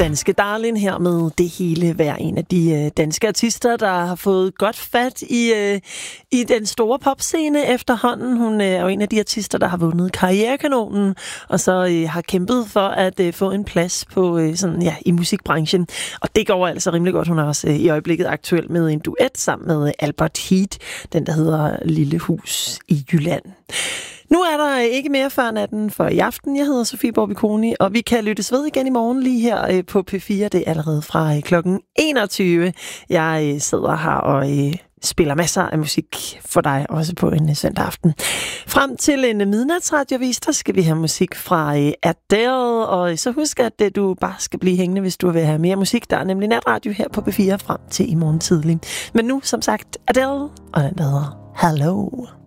Danske Darling her med Det Hele Hver. En af de danske artister, der har fået godt fat i den store popscene efterhånden. Hun er jo en af de artister, der har vundet Karrierekanonen, og så har kæmpet for at få en plads på i musikbranchen. Og det går altså rimelig godt. Hun er også i øjeblikket aktuel med en duet sammen med Albert Heat, den der hedder Lille Hus i Jylland. Nu er der ikke mere før natten for i aften. Jeg hedder Sofie Borbiconi, og vi kan lyttes ved igen i morgen lige her på P4. Det er allerede fra klokken 21. Jeg sidder her og spiller masser af musik for dig, også på en søndag aften. Frem til en midnatsradiovis, der skal vi have musik fra Adele, og så husk, at du bare skal blive hængende, hvis du vil have mere musik. Der er nemlig natradio her på P4 frem til i morgen tidlig. Men nu, som sagt, Adele, og den hedder Hello.